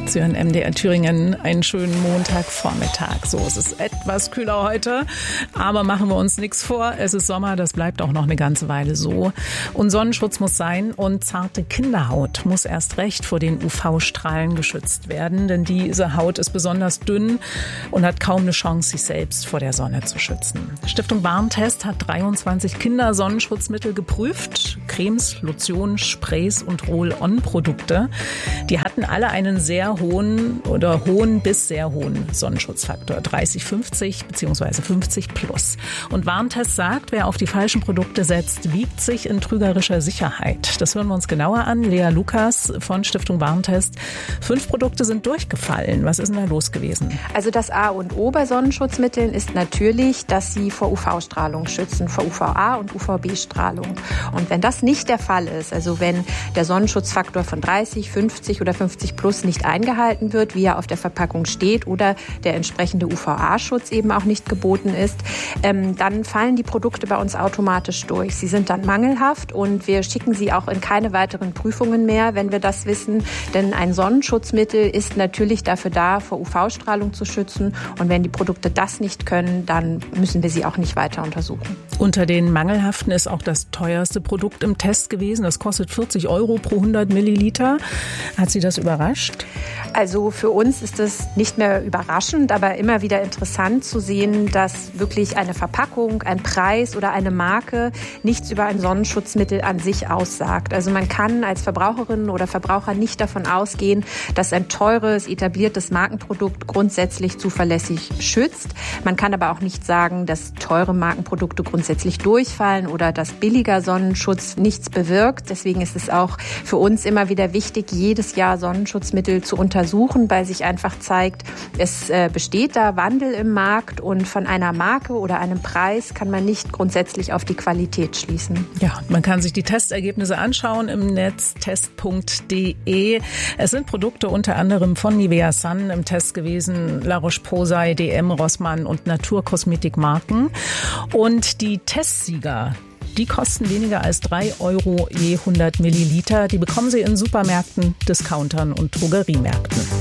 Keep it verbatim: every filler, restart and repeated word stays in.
Sie hören M D R Thüringen, einen schönen Montagvormittag. So, es ist etwas kühler heute, aber machen wir uns nichts vor. Es ist Sommer, das bleibt auch noch eine ganze Weile so. Und Sonnenschutz muss sein und zarte Kinderhaut muss erst recht vor den U V-Strahlen geschützt werden, denn diese Haut ist besonders dünn und hat kaum eine Chance, sich selbst vor der Sonne zu schützen. Stiftung Warentest hat dreiundzwanzig Kindersonnenschutzmittel geprüft, Cremes, Lotionen, Sprays und Roll-on-Produkte. Die hatten alle einen sehr hohen oder hohen bis sehr hohen Sonnenschutzfaktor, dreißig, fünfzig bzw. fünfzig plus. Und Warentest sagt, wer auf die falschen Produkte setzt, wiegt sich in trügerischer Sicherheit. Das hören wir uns genauer an. Lea Lukas von Stiftung Warentest. Fünf Produkte sind durchgefallen. Was ist denn da los gewesen? Also das A und O bei Sonnenschutzmitteln ist natürlich, dass sie vor U V-Strahlung schützen, vor U V A und U V B-Strahlung. Und wenn das nicht der Fall ist, also wenn der Sonnenschutzfaktor von dreißig, fünfzig oder fünfzig plus nicht eingehalten wird, wie er auf der Verpackung steht, oder der entsprechende U V A-Schutz eben auch nicht geboten ist, ähm, dann fallen die Produkte bei uns automatisch durch. Sie sind dann mangelhaft und wir schicken sie auch in keine weiteren Prüfungen mehr, wenn wir das wissen. Denn ein Sonnenschutzmittel ist natürlich dafür da, vor U V-Strahlung zu schützen. Und wenn die Produkte das nicht können, dann müssen wir sie auch nicht weiter untersuchen. Unter den mangelhaften ist auch das teuerste Produkt im Test gewesen. Das kostet vierzig Euro pro hundert Milliliter. Hat Sie das überrascht? Also für uns ist es nicht mehr überraschend, aber immer wieder interessant zu sehen, dass wirklich eine Verpackung, ein Preis oder eine Marke nichts über ein Sonnenschutzmittel an sich aussagt. Also man kann als Verbraucherin oder Verbraucher nicht davon ausgehen, dass ein teures, etabliertes Markenprodukt grundsätzlich zuverlässig schützt. Man kann aber auch nicht sagen, dass teure Markenprodukte grundsätzlich durchfallen oder dass billiger Sonnenschutz nichts bewirkt. Deswegen ist es auch für uns immer wieder wichtig, jedes Jahr Sonnenschutzmittel zu untersuchen, weil sich einfach zeigt, es besteht da Wandel im Markt und von einer Marke oder einem Preis kann man nicht grundsätzlich auf die Qualität schließen. Ja, man kann sich die Testergebnisse anschauen im Netz test punkt de. Es sind Produkte unter anderem von Nivea Sun im Test gewesen, La Roche-Posay, D M, Rossmann und Naturkosmetikmarken. Und die Testsieger, die kosten weniger als drei Euro je hundert Milliliter. Die bekommen Sie in Supermärkten, Discountern und Drogeriemärkten.